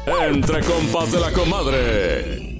Entre compas de la comadre.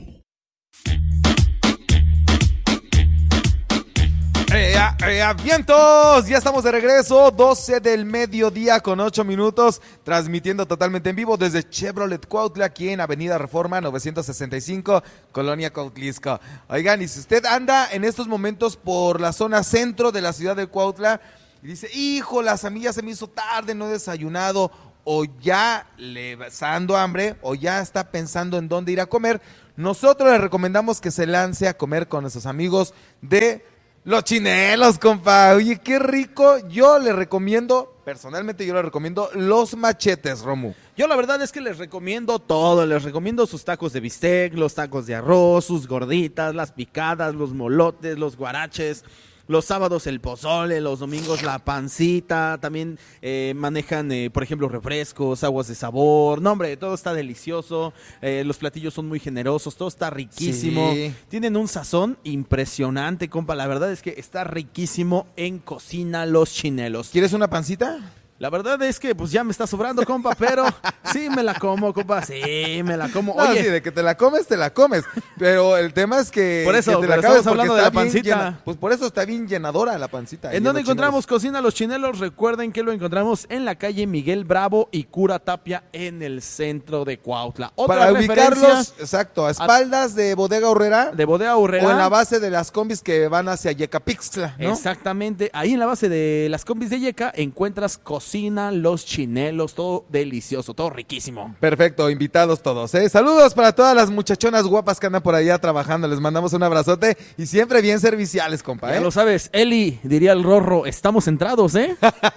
¡Vientos! Ya estamos de regreso, 12 del mediodía con 8 minutos, transmitiendo totalmente en vivo desde Chevrolet Cuautla, aquí en Avenida Reforma 965, Colonia Cuautlisco. Oigan, y si usted anda en estos momentos por la zona centro de la ciudad de Cuautla y dice, hijo, las amigas se me hizo tarde, no he desayunado, o ya le está dando hambre, o ya está pensando en dónde ir a comer, nosotros le recomendamos que se lance a comer con nuestros amigos de Los Chinelos, compa. Oye, qué rico. Yo le recomiendo, personalmente yo le recomiendo Los Machetes, Romu. Yo la verdad es que les recomiendo todo, les recomiendo sus tacos de bistec, los tacos de arroz, sus gorditas, las picadas, los molotes, los guaraches. Los sábados el pozole, los domingos la pancita, también manejan, por ejemplo, refrescos, aguas de sabor. No, hombre, todo está delicioso, los platillos son muy generosos, todo está riquísimo. Sí. Tienen un sazón impresionante, compa. La verdad es que está riquísimo en Cocina Los Chinelos. ¿Quieres una pancita? La verdad es que pues ya me está sobrando, compa, pero sí me la como, compa, sí me la como. No, Oye, sí, de que te la comes, pero el tema es que por eso, que te la pero acabes estamos hablando porque de la está bien pancita. llena. Pues por eso está bien llenadora la pancita. ¿En dónde encontramos Cocina Los Chinelos? Recuerden que lo encontramos en la calle Miguel Bravo y Cura Tapia en el centro de Cuautla. Para ubicarlos, exacto, a espaldas de Bodega Aurrera. De Bodega Aurrera. O en la base de las combis que van hacia Yecapixtla, ¿no? Exactamente. Ahí en la base de las combis de Yeca encuentras Cocina Los Chinelos. Todo delicioso, todo riquísimo. Perfecto, invitados todos, ¿eh? Saludos para todas las muchachonas guapas que andan por allá trabajando. Les mandamos un abrazote y siempre bien serviciales, compa, ¿eh? Ya lo sabes, Eli, diría el Rorro, estamos centrados, ¿eh?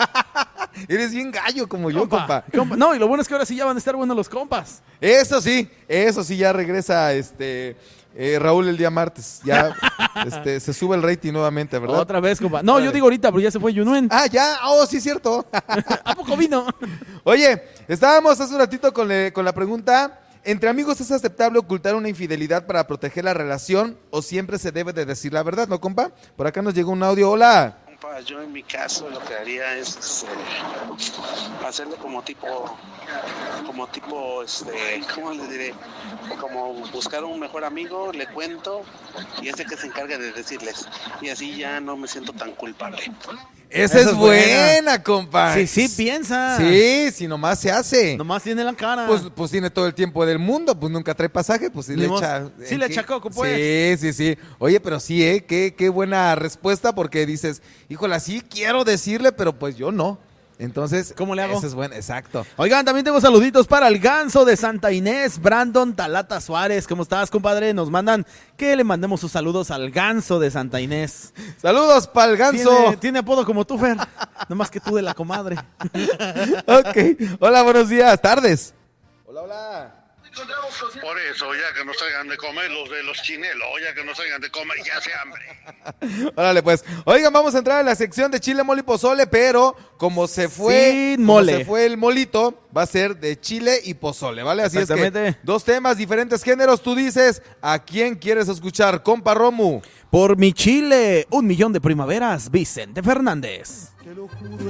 Eres bien gallo como yo, compa. No, y lo bueno es que ahora sí ya van a estar buenos los compas. Eso sí, ya regresa Raúl el día martes. Ya se sube el rating nuevamente, ¿verdad? Otra vez, compa. No, yo digo ahorita, pero ya se fue Yunuen. Ah, ya, oh, sí, cierto. ¿A poco vino? Oye, estábamos hace un ratito con la pregunta, ¿entre amigos es aceptable ocultar una infidelidad para proteger la relación o siempre se debe de decir la verdad, no, compa? Por acá nos llegó un audio, hola. Yo en mi caso lo que haría es hacerle como tipo, ¿cómo le diré? Como buscar un mejor amigo, le cuento y ese que se encarga de decirles. Y así ya no me siento tan culpable. Esa es buena, compa. Sí, piensa. Sí, si nomás se hace. Nomás tiene la cara. Pues tiene todo el tiempo del mundo, pues nunca trae pasaje, pues sí le echa. Sí le echa coco, pues. Sí. Oye, pero sí, qué buena respuesta, porque dices, híjola, sí quiero decirle, pero pues yo no. Entonces, ¿cómo le hago? Eso es bueno, exacto. Oigan, también tengo saluditos para el Ganso de Santa Inés, Brandon Talata Suárez. ¿Cómo estás, compadre? Nos mandan que le mandemos sus saludos al Ganso de Santa Inés. Saludos para el Ganso. Tiene apodo como tú, Fer. Nomás que tú de la comadre. Ok. Hola, buenos días, tardes. Hola. Por eso, ya que nos traigan de comer los de Los Chinelos, ya que nos traigan de comer, ya hace hambre. Órale, pues. Oigan, vamos a entrar a la sección de chile, mole y pozole, pero como se fue el molito, va a ser de chile y pozole, ¿vale? Así es que 2 temas, diferentes géneros. Tú dices, ¿a quién quieres escuchar, compa Romu? Por mi chile, 1 millón de primaveras, Vicente Fernández.